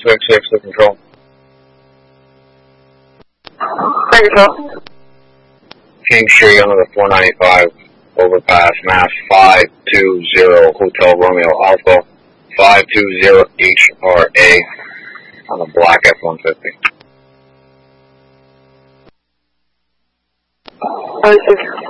666 to control. Control. King Street under the 495 overpass, Mass 520 Hotel Romeo Alpha 520 HRA on the black F-150.